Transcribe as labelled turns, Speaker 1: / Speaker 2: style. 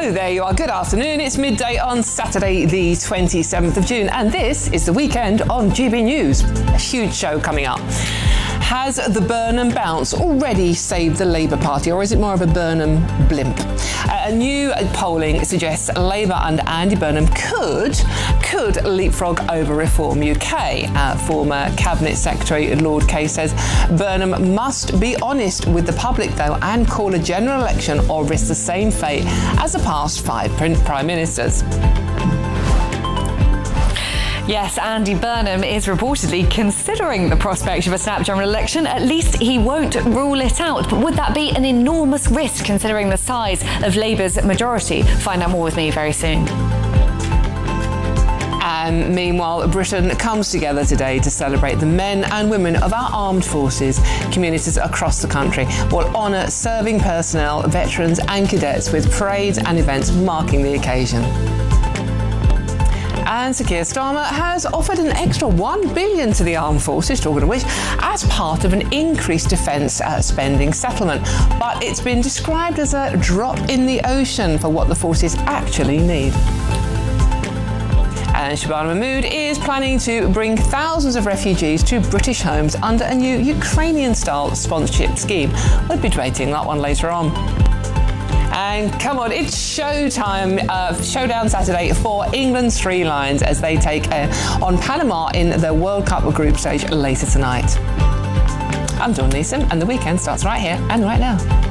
Speaker 1: So there you are. Good afternoon. It's midday on Saturday, the 27th of June, and this is the weekend on GB News. A huge show coming up. Has the Burnham bounce already saved the Labour Party, or is it more of a Burnham blimp? A new polling suggests Labour under Andy Burnham could leapfrog over Reform UK. Former Cabinet Secretary Lord Kay says Burnham must be honest with the public, though, and call a general election or risk the same fate as the past 5 Prime Ministers.
Speaker 2: Yes, Andy Burnham is reportedly considering the prospect of a snap general election. At least he won't rule it out. But would that be an enormous risk considering the size of Labour's majority? Find out more with me very soon.
Speaker 1: And meanwhile, Britain comes together today to celebrate the men and women of our armed forces. Communities across the country will honour serving personnel, veterans and cadets with parades and events marking the occasion. And Sir Keir Starmer has offered an extra $1 billion to the armed forces, talking of which, as part of an increased defence spending settlement. But it's been described as a drop in the ocean for what the forces actually need. And Shabana Mahmood is planning to bring thousands of refugees to British homes under a new Ukrainian-style sponsorship scheme. We'll be debating that one later on. And come on, it's showtime, showdown Saturday for England's Three Lions as they take on Panama in the World Cup group stage later tonight. I'm Dawn Neeson, and the weekend starts right here and right now.